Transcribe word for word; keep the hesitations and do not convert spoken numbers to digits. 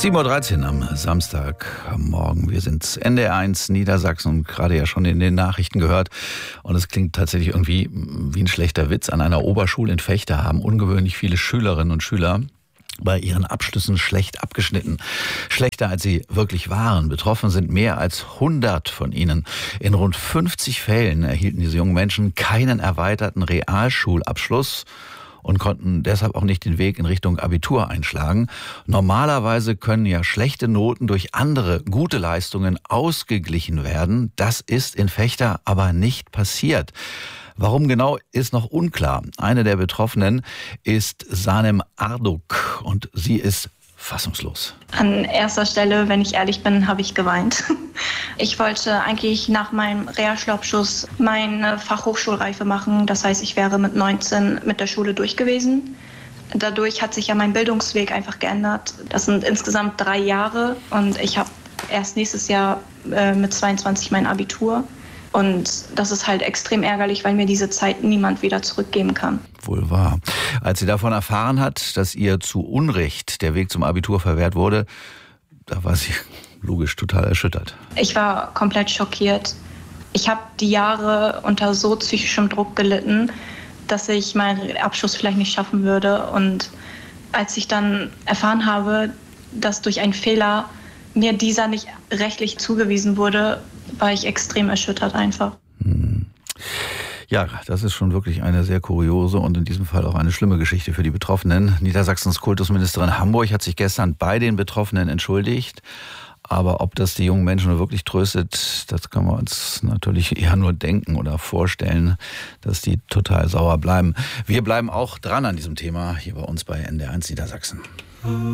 sieben Uhr dreizehn am Samstagmorgen. Wir sind N D R eins Niedersachsen und gerade ja schon in den Nachrichten gehört. Und es klingt tatsächlich irgendwie wie ein schlechter Witz. An einer Oberschule in Vechta haben ungewöhnlich viele Schülerinnen und Schüler bei ihren Abschlüssen schlecht abgeschnitten. Schlechter, als sie wirklich waren. Betroffen sind mehr als hundert von ihnen. In rund fünfzig Fällen erhielten diese jungen Menschen keinen erweiterten Realschulabschluss und konnten deshalb auch nicht den Weg in Richtung Abitur einschlagen. Normalerweise können ja schlechte Noten durch andere gute Leistungen ausgeglichen werden. Das ist in Vechta aber nicht passiert. Warum genau, ist noch unklar. Eine der Betroffenen ist Sanem Arduk und sie ist fassungslos. An erster Stelle, wenn ich ehrlich bin, habe ich geweint. Ich wollte eigentlich nach meinem Realschulabschluss meine Fachhochschulreife machen. Das heißt, ich wäre mit neunzehn mit der Schule durch gewesen. Dadurch hat sich ja mein Bildungsweg einfach geändert. Das sind insgesamt drei Jahre und ich habe erst nächstes Jahr äh, mit zweiundzwanzig mein Abitur. Und das ist halt extrem ärgerlich, weil mir diese Zeit niemand wieder zurückgeben kann. Wohl wahr. Als sie davon erfahren hat, dass ihr zu Unrecht der Weg zum Abitur verwehrt wurde, da war sie logisch total erschüttert. Ich war komplett schockiert. Ich habe die Jahre unter so psychischem Druck gelitten, dass ich meinen Abschluss vielleicht nicht schaffen würde. Und als ich dann erfahren habe, dass durch einen Fehler mir dieser nicht rechtlich zugewiesen wurde, war ich extrem erschüttert einfach. Ja, das ist schon wirklich eine sehr kuriose und in diesem Fall auch eine schlimme Geschichte für die Betroffenen. Niedersachsens Kultusministerin Hamburg hat sich gestern bei den Betroffenen entschuldigt. Aber ob das die jungen Menschen wirklich tröstet, das kann man uns natürlich eher nur denken oder vorstellen, dass die total sauer bleiben. Wir bleiben auch dran an diesem Thema hier bei uns bei N D R eins Niedersachsen.